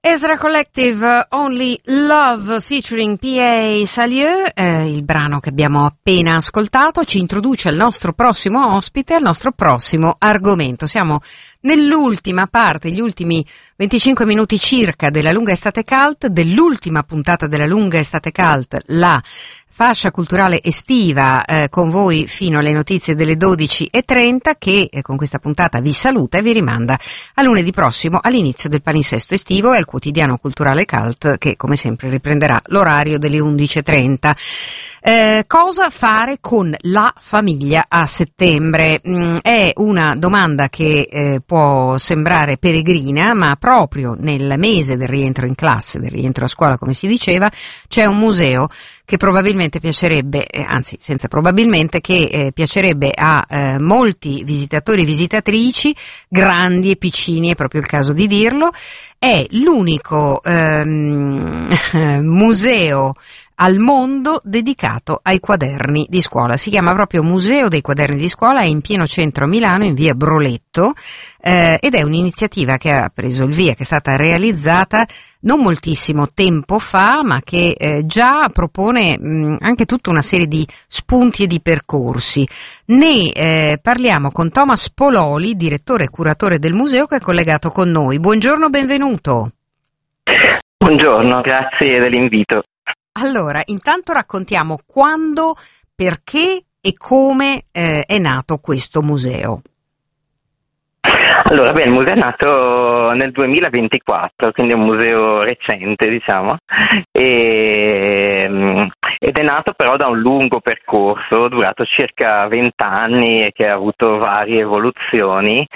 Ezra Collective, Only Love featuring P.A. Salieu, il brano che abbiamo appena ascoltato ci introduce al nostro prossimo ospite, al nostro prossimo argomento. Siamo nell'ultima parte, gli ultimi 25 minuti circa della lunga estate cult, dell'ultima puntata della lunga estate cult, la fascia culturale estiva, con voi fino alle notizie delle 12:30, che con questa puntata vi saluta e vi rimanda a lunedì prossimo all'inizio del palinsesto estivo e al quotidiano culturale cult che come sempre riprenderà l'orario delle 11:30. Cosa fare con la famiglia a settembre? È una domanda che può sembrare peregrina, ma proprio nel mese del rientro in classe, del rientro a scuola come si diceva, c'è un museo che probabilmente piacerebbe, anzi senza probabilmente, che piacerebbe a molti visitatori e visitatrici, grandi e piccini, è proprio il caso di dirlo. È l'unico museo al mondo dedicato ai quaderni di scuola. Si chiama proprio Museo dei Quaderni di Scuola, è in pieno centro a Milano, in via Broletto, ed è un'iniziativa che ha preso il via, che è stata realizzata non moltissimo tempo fa, ma che già propone anche tutta una serie di spunti e di percorsi. Ne parliamo con Thomas Pololi, direttore e curatore del museo, che è collegato con noi. Buongiorno, benvenuto. Buongiorno, grazie dell'invito. Allora, intanto raccontiamo quando, perché e come è nato questo museo. Allora, il museo è nato nel 2024, quindi è un museo recente, diciamo, ed è nato però da un lungo percorso durato circa 20 anni e che ha avuto varie evoluzioni.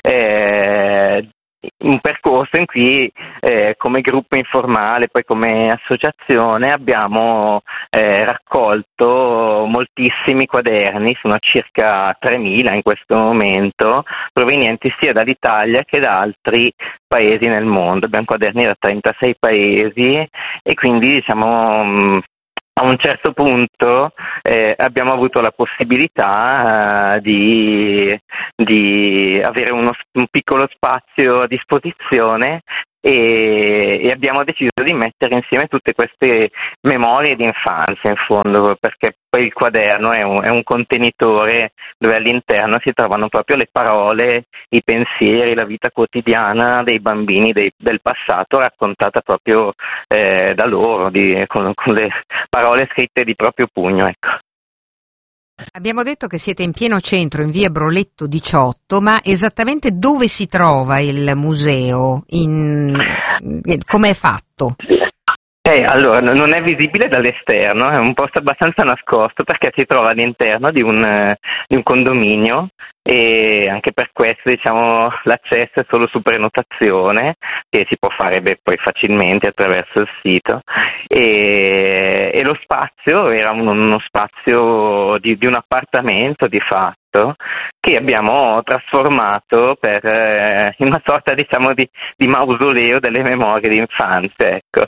Un percorso in cui come gruppo informale, poi come associazione abbiamo raccolto moltissimi quaderni, sono circa 3.000 in questo momento, provenienti sia dall'Italia che da altri paesi nel mondo. Abbiamo quaderni da 36 paesi e quindi diciamo a un certo punto abbiamo avuto la possibilità di avere un piccolo spazio a disposizione e abbiamo deciso di mettere insieme tutte queste memorie di infanzia, in fondo, perché poi il quaderno è un contenitore dove all'interno si trovano proprio le parole, i pensieri, la vita quotidiana dei bambini del passato, raccontata proprio da loro, con le parole scritte di proprio pugno, ecco. Abbiamo detto che siete in pieno centro, in via Broletto 18, ma esattamente dove si trova il museo? Come è fatto? Allora, non è visibile dall'esterno, è un posto abbastanza nascosto perché si trova all'interno di un condominio e anche per questo diciamo l'accesso è solo su prenotazione, che si può fare poi facilmente attraverso il sito e lo spazio era uno spazio di un appartamento di fatto che abbiamo trasformato in una sorta diciamo di mausoleo delle memorie di infanzia, ecco.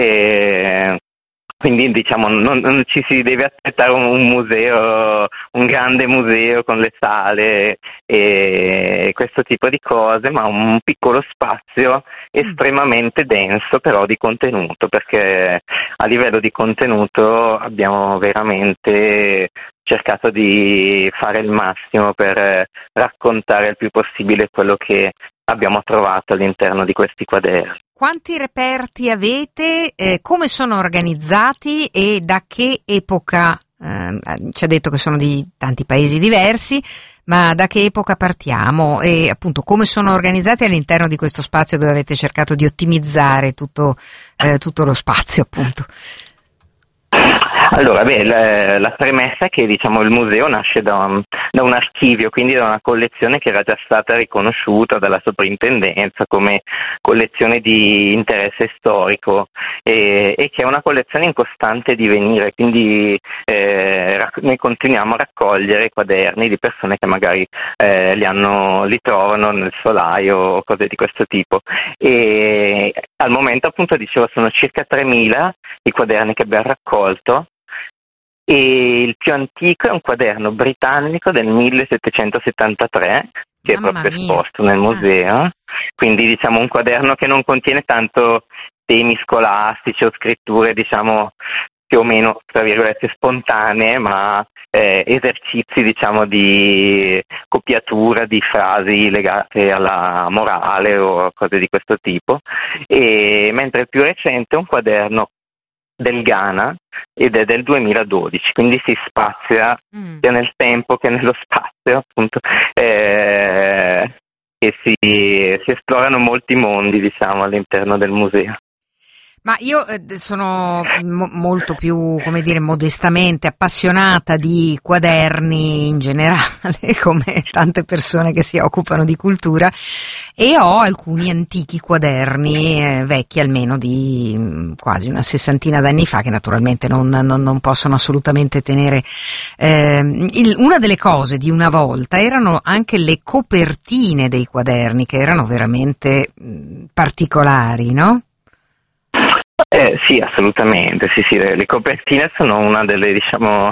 Quindi diciamo non ci si deve aspettare un museo, un grande museo con le sale e questo tipo di cose, ma un piccolo spazio estremamente denso però di contenuto, perché a livello di contenuto abbiamo veramente cercato di fare il massimo per raccontare il più possibile quello che abbiamo trovato all'interno di questi quaderni. Quanti reperti avete? Come sono organizzati e da che epoca? Ci ha detto che sono di tanti paesi diversi, ma da che epoca partiamo? E appunto come sono organizzati all'interno di questo spazio dove avete cercato di ottimizzare tutto lo spazio, appunto? Allora, la premessa è che diciamo il museo nasce da un archivio, quindi da una collezione che era già stata riconosciuta dalla soprintendenza come collezione di interesse storico e che è una collezione in costante divenire, quindi noi continuiamo a raccogliere quaderni di persone che magari li trovano nel solaio o cose di questo tipo e al momento appunto dicevo sono circa 3.000 i quaderni che abbiamo raccolto. E il più antico è un quaderno britannico del 1773 che è proprio esposto nel museo. Quindi diciamo un quaderno che non contiene tanto temi scolastici o scritture diciamo più o meno tra virgolette spontanee, ma esercizi diciamo di copiatura di frasi legate alla morale o cose di questo tipo, e mentre il più recente è un quaderno del Ghana ed è del 2012, quindi si spazia sia nel tempo che nello spazio, appunto, e si esplorano molti mondi diciamo all'interno del museo. Ma io sono molto più, come dire, modestamente appassionata di quaderni in generale, come tante persone che si occupano di cultura, e ho alcuni antichi quaderni, vecchi almeno di quasi una sessantina d'anni fa, che naturalmente non possono assolutamente tenere. Una delle cose di una volta erano anche le copertine dei quaderni, che erano veramente particolari, no? Sì, assolutamente, sì, le copertine sono una delle, diciamo,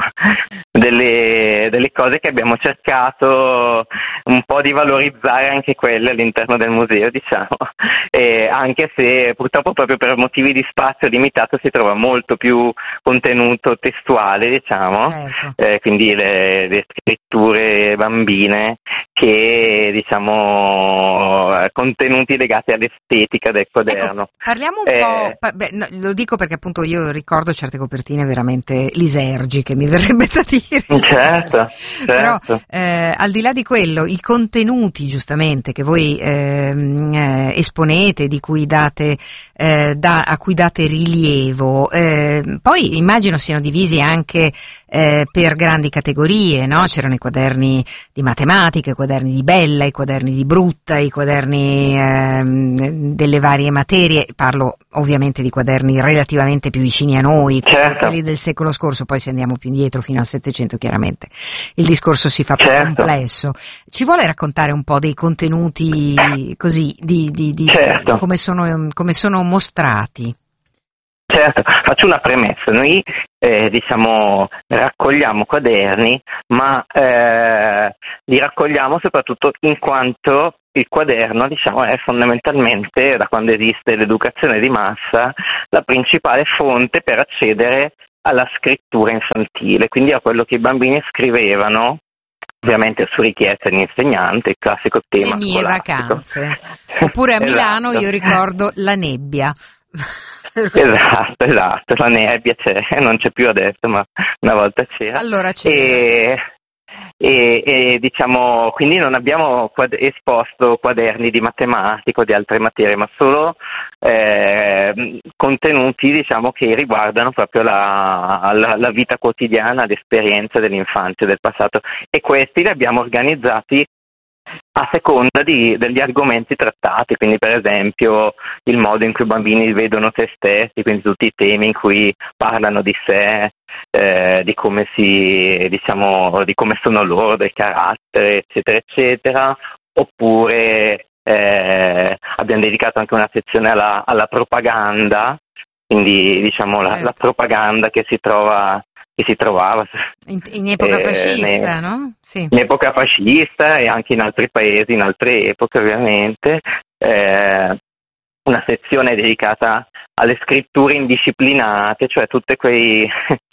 delle cose che abbiamo cercato un po' di valorizzare anche quelle all'interno del museo, diciamo, anche se purtroppo proprio per motivi di spazio limitato si trova molto più contenuto testuale, diciamo, certo. Quindi le scritture bambine che, diciamo, contenuti legati all'estetica del quaderno. Ecco, parliamo un po', lo dico perché appunto io ricordo certe copertine veramente lisergiche, mi verrebbe da dire. Certo. Però al di là di quello, i contenuti giustamente che voi esponete, di cui date a cui date rilievo, poi immagino siano divisi anche per grandi categorie, no? C'erano i quaderni di matematica, i quaderni di bella, i quaderni di brutta, i quaderni delle varie materie. Parlo ovviamente di quaderni relativamente più vicini a noi, certo. Quelli del secolo scorso. Poi se andiamo più indietro fino al Settecento, chiaramente il discorso si fa più complesso. Ci vuole raccontare un po' dei contenuti così certo. come sono mostrati? Certo, faccio una premessa, noi diciamo raccogliamo quaderni, ma li raccogliamo soprattutto in quanto il quaderno, diciamo, è fondamentalmente, da quando esiste l'educazione di massa, la principale fonte per accedere alla scrittura infantile, quindi a quello che i bambini scrivevano, ovviamente su richiesta dell'insegnante, il classico tema le mie scolastico. Vacanze. Oppure a Milano io ricordo la nebbia. Esatto, la nebbia c'è, non c'è più adesso, ma una volta c'era. Allora c'era. E diciamo, quindi non abbiamo esposto quaderni di matematica o di altre materie, ma solo contenuti, diciamo, che riguardano proprio la vita quotidiana, l'esperienza dell'infanzia e del passato, e questi li abbiamo organizzati a seconda degli argomenti trattati, quindi per esempio il modo in cui i bambini vedono se stessi, quindi tutti i temi in cui parlano di sé, di come di come sono loro, del carattere, eccetera, eccetera, oppure abbiamo dedicato anche una sezione alla propaganda, quindi diciamo la propaganda che si trovava in epoca fascista, no? Sì. In epoca fascista e anche in altri paesi, in altre epoche ovviamente, una sezione dedicata alle scritture indisciplinate, cioè tutte quelle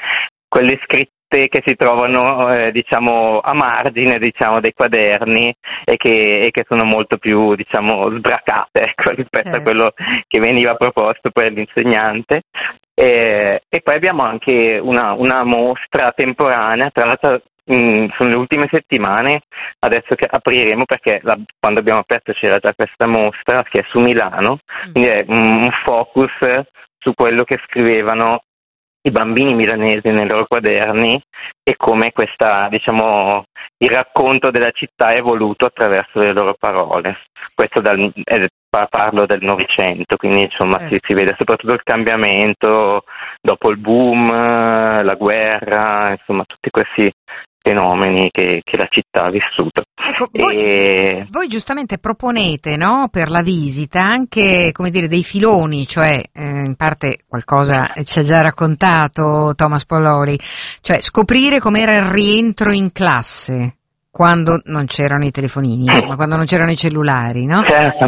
scritte che si trovano diciamo a margine, diciamo, dei quaderni e che sono molto più, diciamo, sbracate, ecco, rispetto a quello che veniva proposto per l'insegnante. E poi abbiamo anche una mostra temporanea, tra l'altro sono le ultime settimane adesso che apriremo, perché quando abbiamo aperto c'era già questa mostra che è su Milano, quindi è un focus su quello che scrivevano i bambini milanesi nei loro quaderni e come diciamo, il racconto della città è evoluto attraverso le loro parole. Questo parlo del Novecento, quindi insomma si vede soprattutto il cambiamento dopo il boom, la guerra, insomma tutti questi fenomeni che la città ha vissuto. Ecco, voi giustamente proponete, no, per la visita anche, come dire, dei filoni, cioè in parte qualcosa ci ha già raccontato Thomas Polloli, cioè scoprire com'era il rientro in classe. quando non c'erano i telefonini, insomma, quando non c'erano i cellulari, no? Certo.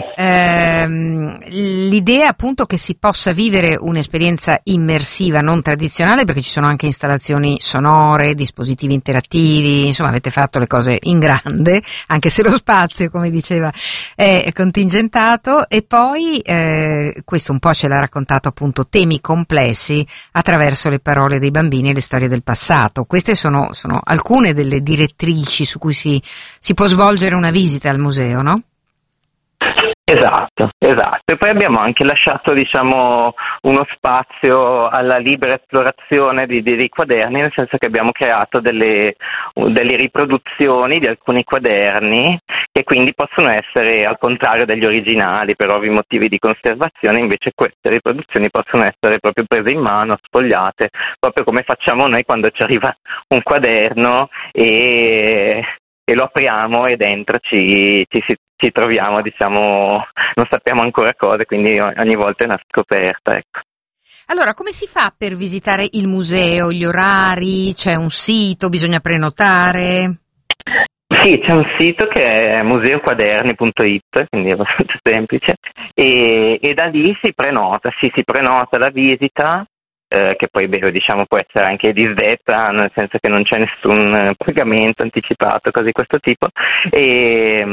L'idea appunto che si possa vivere un'esperienza immersiva non tradizionale, perché ci sono anche installazioni sonore, dispositivi interattivi, insomma avete fatto le cose in grande, anche se lo spazio, come diceva, è contingentato, e poi questo un po' ce l'ha raccontato appunto, temi complessi attraverso le parole dei bambini e le storie del passato. Queste sono alcune delle direttrici su cui si può svolgere una visita al museo, no? Esatto. E poi abbiamo anche lasciato, diciamo, uno spazio alla libera esplorazione dei quaderni, nel senso che abbiamo creato delle riproduzioni di alcuni quaderni che quindi possono essere, al contrario degli originali, per ovvi motivi di conservazione, invece queste riproduzioni possono essere proprio prese in mano, sfogliate, proprio come facciamo noi quando ci arriva un quaderno e lo apriamo e dentro ci troviamo, diciamo, non sappiamo ancora cose, quindi ogni volta è una scoperta, ecco. Allora, come si fa per visitare il museo? Gli orari? C'è un sito? Bisogna prenotare? Sì, c'è un sito che è museoquaderni.it, quindi è abbastanza semplice, e da lì si prenota la visita, che poi diciamo può essere anche disdetta, nel senso che non c'è nessun pagamento anticipato, cose di questo tipo, e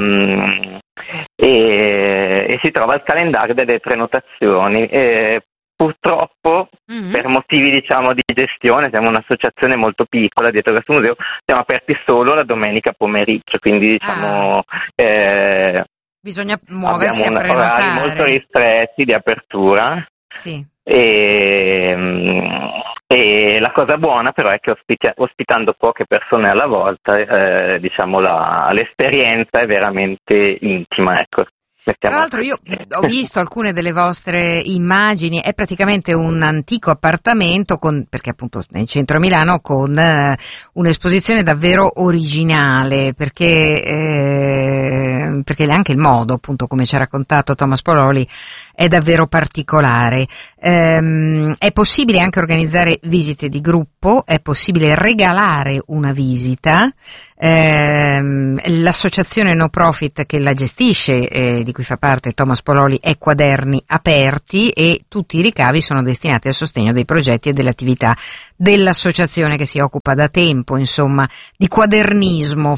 si trova il calendario delle prenotazioni. Purtroppo, per motivi, diciamo, di gestione, siamo un'associazione molto piccola dietro questo museo, siamo aperti solo la domenica pomeriggio, quindi diciamo bisogna muoversi a abbiamo orari molto ristretti di apertura. Sì. E la cosa buona però è che ospitando poche persone alla volta, diciamo l'esperienza è veramente intima, ecco. Tra l'altro io ho visto alcune delle vostre immagini, è praticamente un antico appartamento perché appunto nel centro a Milano, con un'esposizione davvero originale, perché anche il modo, appunto, come ci ha raccontato Thomas Pololi, è davvero particolare. È possibile anche organizzare visite di gruppo, è possibile regalare una visita. L'associazione no profit che la gestisce, di cui fa parte Thomas Pololi, è Quaderni Aperti, e tutti i ricavi sono destinati al sostegno dei progetti e delle attività dell'associazione, che si occupa da tempo, insomma, di quadernismo.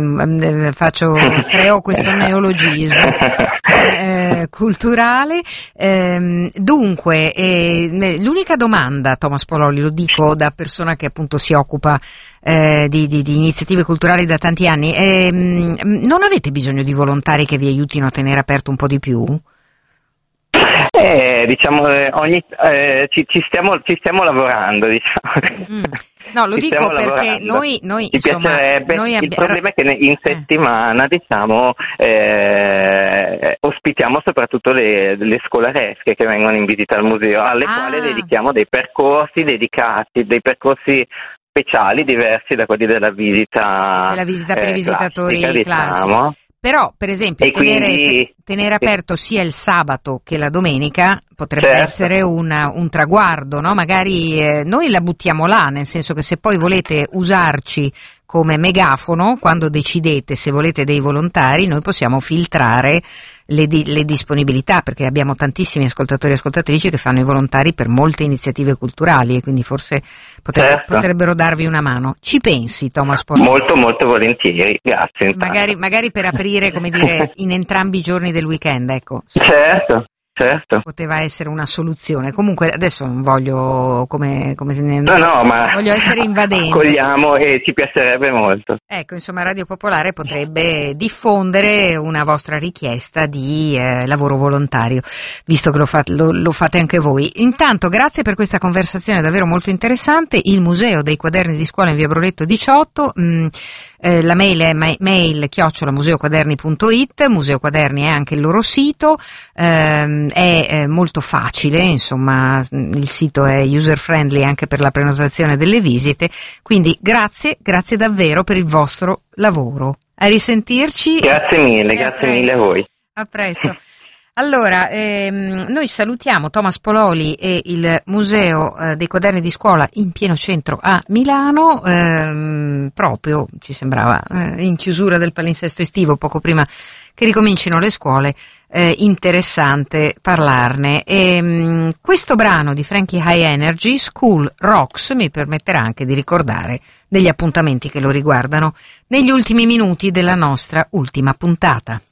Creo questo neologismo culturale. Dunque, l'unica domanda, Thomas Pololi, lo dico da persona che appunto si occupa di iniziative culturali da tanti anni, non avete bisogno di volontari che vi aiutino a tenere aperto un po' di più? Diciamo, ci stiamo lavorando, diciamo. No, lo dico perché noi ci insomma, piacerebbe. Il problema è che in settimana, diciamo, ospitiamo soprattutto le scolaresche che vengono in visita al museo, alle quali dedichiamo dei percorsi dedicati, dei percorsi speciali diversi da quelli della visita per i visitatori classici. Diciamo. Però, per esempio, tenere aperto sia il sabato che la domenica potrebbe essere un traguardo, no? Magari noi la buttiamo là, nel senso che se poi volete usarci come megafono, quando decidete se volete dei volontari, noi possiamo filtrare le disponibilità, perché abbiamo tantissimi ascoltatori e ascoltatrici che fanno i volontari per molte iniziative culturali, e quindi forse potrebbero darvi una mano. Ci pensi, Thomas Pololi? Molto, molto volentieri, grazie. Magari per aprire, come dire, in entrambi i giorni del weekend, ecco. Certo. Poteva essere una soluzione. Comunque adesso non voglio voglio essere invadente. Accogliamo, e ci piacerebbe molto. Ecco, insomma, Radio Popolare potrebbe diffondere una vostra richiesta di lavoro volontario, visto che lo fate anche voi. Intanto, grazie per questa conversazione davvero molto interessante. Il Museo dei Quaderni di Scuola in via Broletto 18. La mail è mail@museoquaderni.it. Museo Quaderni è anche il loro sito, è molto facile, insomma, il sito è user friendly anche per la prenotazione delle visite, quindi grazie davvero per il vostro lavoro. A risentirci. Grazie mille a voi. A presto. Allora, noi salutiamo Thomas Pololi e il Museo dei Quaderni di Scuola in pieno centro a Milano, proprio ci sembrava in chiusura del palinsesto estivo, poco prima che ricomincino le scuole, interessante parlarne. Questo brano di Frankie High Energy, School Rocks, mi permetterà anche di ricordare degli appuntamenti che lo riguardano negli ultimi minuti della nostra ultima puntata.